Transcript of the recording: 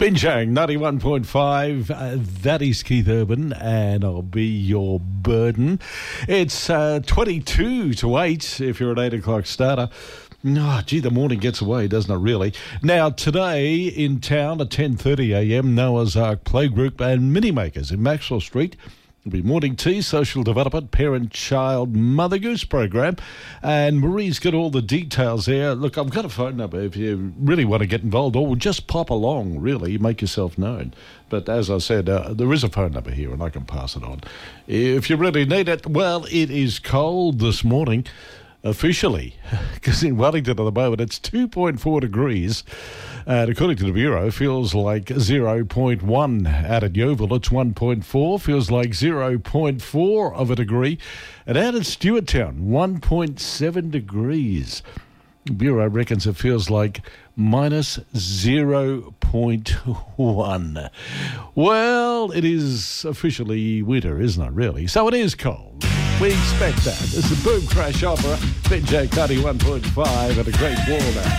Binjang 91.5, that is Keith Urban, and I'll be your burden. It's 22 to 8 if you're an 8 o'clock starter. Oh, gee, the morning gets away, doesn't it, really? Now, today in town at 10:30am, Noah's Ark Playgroup and Minimakers in Maxwell Street. It'll be morning tea, social development, parent-child Mother Goose program. And Marie's got all the details there. Look, I've got a phone number if you really want to get involved, or just pop along, really, make yourself known. But as I said, there is a phone number here and I can pass it on. If you really need it, well, it is cold this morning. Officially, because in Wellington at the moment it's 2.4 degrees, and according to the Bureau, feels like 0.1. Out at Yeovil, it's 1.4, feels like 0.4 of a degree, and out at Stewarttown, 1.7 degrees. The Bureau reckons it feels like minus 0.1. Well, it is officially winter, isn't it, really? So it is cold. We expect that. This is Boom Crash Opera, Binjang 91.5 and a great war now.